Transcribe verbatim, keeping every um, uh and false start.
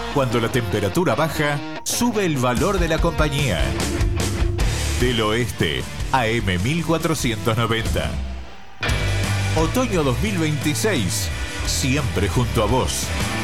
Cuando la temperatura baja, sube el valor de la compañía. Del Oeste, A M mil cuatrocientos noventa. Otoño dos mil veintiséis, siempre junto a vos.